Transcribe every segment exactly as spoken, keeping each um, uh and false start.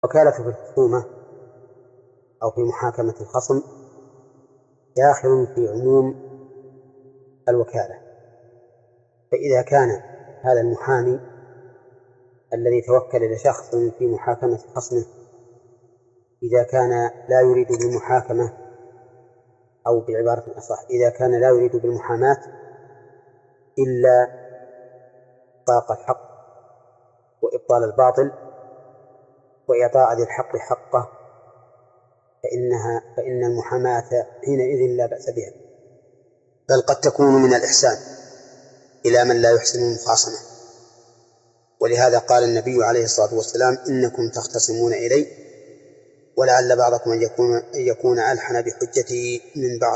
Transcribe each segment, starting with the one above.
وكالة في الخصومة أو في محاكمة الخصم داخل في عموم الوكالة. فإذا كان هذا المحامي الذي توكل لشخص في محاكمة خصمه إذا كان لا يريد بالمحاكمة، أو بعبارة أصح إذا كان لا يريد بالمحاماة إلا إحقاق الحق وإبطال الباطل وإعطاء ذي الحق حقه، فإنها فإن المحاماة حينئذ لا بأس بها، بل قد تكون من الإحسان إلى من لا يحسن المخاصمة. ولهذا قال النبي عليه الصلاة والسلام: إنكم تختصمون إلي ولعل بعضكم أن يكون, أن يكون ألحن بحجته من بعض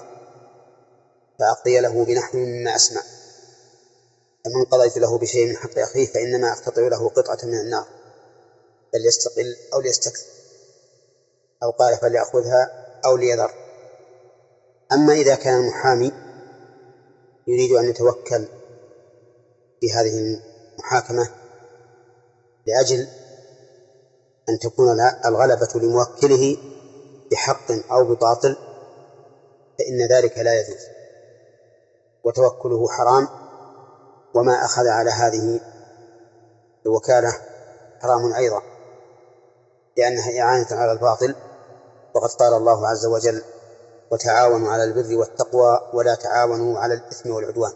فأقضي له بنحو مما أسمع، فمن قضيت له بشيء من حق أخيه فإنما أقتطع له قطعة من النار فليستقل أو ليستكثر، أو قال فليأخذها أو ليذر. أما إذا كان المحامي يريد أن يتوكل في هذه المحاكمة لأجل أن تكون الغلبة لموكله بحق أو بباطل فإن ذلك لا يجوز، وتوكله حرام، وما أخذ على هذه الوكالة حرام أيضا، لأنها إعانة على الباطل، وقد قال الله عز وجل: وتعاونوا على البر والتقوى ولا تعاونوا على الإثم والعدوان.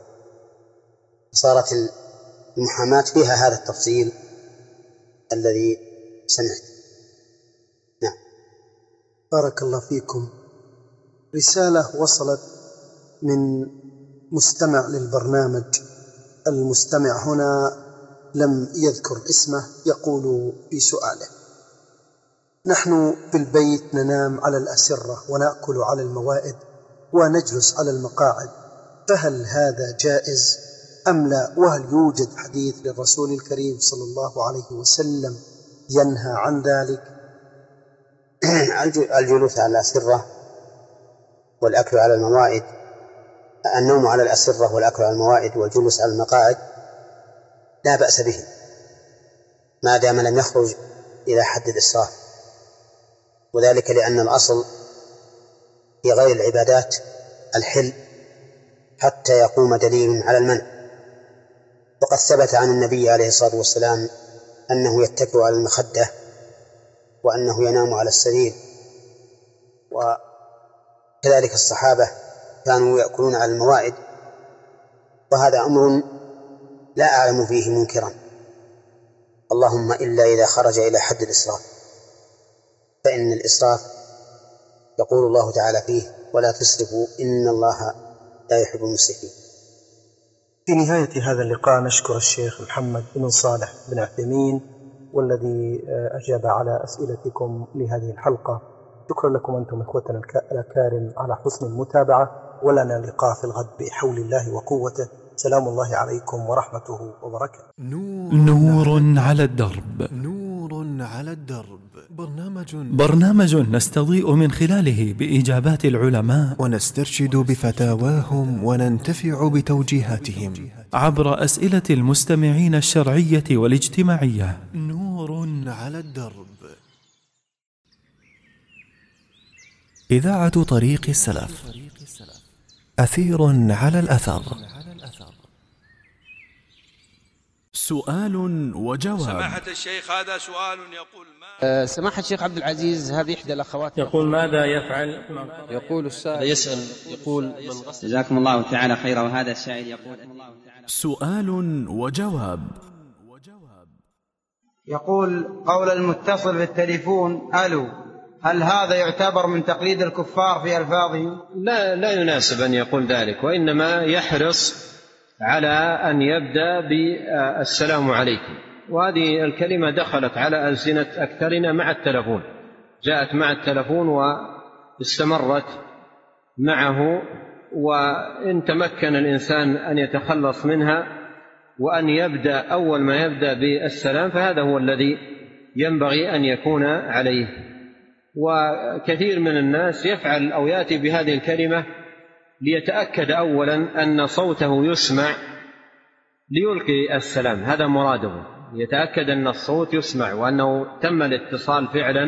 صارت المحاماة فيها هذا التفصيل الذي سمعت. نعم. بارك الله فيكم. رسالة وصلت من مستمع للبرنامج. المستمع هنا لم يذكر اسمه، يقول في سؤاله: نحن في البيت ننام على الأسرة ونأكل على الموائد ونجلس على المقاعد، فهل هذا جائز أم لا؟ وهل يوجد حديث للرسول الكريم صلى الله عليه وسلم ينهى عن ذلك؟ الجلوس على الأسرة والأكل على الموائد، النوم على الأسرة والأكل على الموائد والجلوس على المقاعد لا بأس به ما دام لم يخرج إلى حد الإسراف، وذلك لأن الأصل في غير العبادات الحل حتى يقوم دليل على المنع. وقد ثبت عن النبي عليه الصلاة والسلام أنه يتكئ على المخدة وأنه ينام على السرير، وكذلك الصحابة كانوا يأكلون على الموائد، وهذا أمر لا أعلم فيه منكرا، اللهم إلا إذا خرج إلى حد الإسراف، فإن الإسراف يقول الله تعالى فيه: ولا تسرفوا إن الله لا يحب المسرفين. في نهاية هذا اللقاء نشكر الشيخ محمد بن صالح بن عثيمين والذي أجاب على أسئلتكم لهذه الحلقة. شكرا لكم أنتم إخوتنا الأكارم على حسن المتابعة، ولنا لقاء في الغد بحول الله وقوته. سلام الله عليكم ورحمته وبركاته. نور على الدرب. نور على الدرب. برنامج برنامج نستضيء من خلاله بإجابات العلماء ونسترشد بفتاواهم وننتفع بتوجيهاتهم عبر أسئلة المستمعين الشرعية والاجتماعية. نور على الدرب. إذاعة طريق السلف، أثير على الأثر. سؤال وجواب. سماحة الشيخ، هذا سؤال يقول ما أه سماحة الشيخ عبد العزيز، هذه إحدى الأخوات يقول: ماذا يفعل؟ يقول السائل يسأل يقول: جزاكم الله تعالى خيرا. وهذا السائل يقول: سؤال وجواب. يقول: قول المتصل بالتليفون ألو، هل هذا يعتبر من تقليد الكفار في ألفاظهم؟ لا لا يناسب أن يقول ذلك، وإنما يحرص على أن يبدأ بالسلام عليكم، وهذه الكلمة دخلت على ألسنة أكثرنا مع التلفون، جاءت مع التلفون واستمرت معه، وإن تمكن الإنسان أن يتخلص منها وأن يبدأ أول ما يبدأ بالسلام فهذا هو الذي ينبغي أن يكون عليه. وكثير من الناس يفعل أو يأتي بهذه الكلمة ليتأكد أولا أن صوته يسمع ليلقي السلام، هذا مراده، يتأكد أن الصوت يسمع وأنه تم الاتصال فعلا